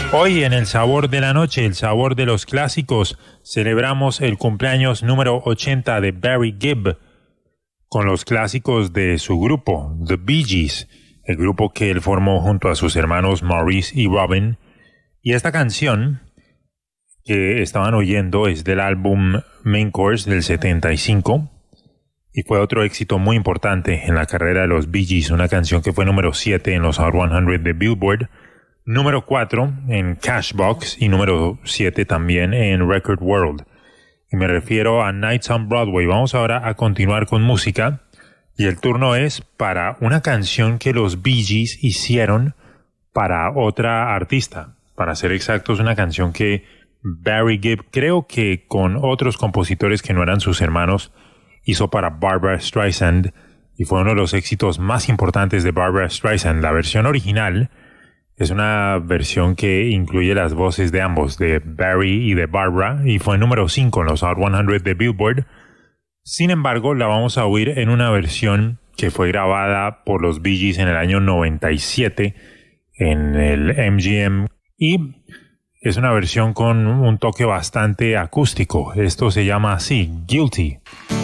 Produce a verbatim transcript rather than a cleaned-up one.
Hoy en El Sabor de la Noche, el sabor de los clásicos, celebramos el cumpleaños número ochenta de Barry Gibb con los clásicos de su grupo, The Bee Gees, el grupo que él formó junto a sus hermanos Maurice y Robin. Y esta canción que estaban oyendo es del álbum Main Course del setenta y cinco y fue otro éxito muy importante en la carrera de los Bee Gees, una canción que fue número siete en los Hot cien de Billboard, número cuatro en Cashbox y número siete también en Record World. Y me refiero a Nights on Broadway. Vamos ahora a continuar con música y el turno es para una canción que los Bee Gees hicieron para otra artista. Para ser exactos, una canción que Barry Gibb, creo que con otros compositores que no eran sus hermanos, hizo para Barbra Streisand y fue uno de los éxitos más importantes de Barbra Streisand. La versión original es una versión que incluye las voces de ambos, de Barry y de Barbra, y fue número cinco en los Hot cien de Billboard. Sin embargo, la vamos a oír en una versión que fue grabada por los Bee Gees en el año noventa y siete en el M G M, y es una versión con un toque bastante acústico. Esto se llama así, Guilty.